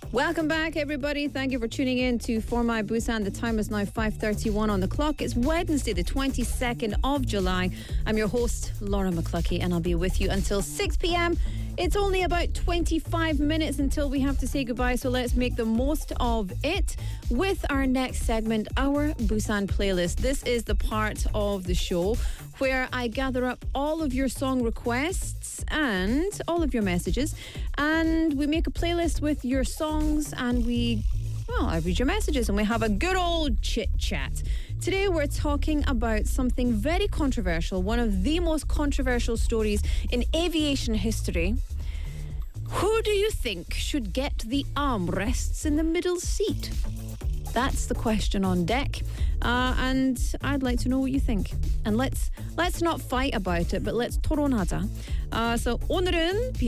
Welcome back, everybody. Thank you for tuning in to For My Busan. The time is now 5:31 on the clock. It's Wednesday, the 22nd of July. I'm your host, Laura McCluckey, and I'll be with you until 6 p.m. It's only about 25 minutes until we have to say goodbye, so let's make the most of it with our next segment, our Busan playlist. This is the part of the show where I gather up all of your song requests and all of your messages, and we make a playlist with your songs, and I read your messages and we have a good old chit chat. Today we're talking about something very controversial, one of the most controversial stories in aviation history. Who do you think should get the armrests in the middle seat? That's the question on deck, and I'd like to know what you think. And let's not fight about it, but let's 토론하자. So 오늘은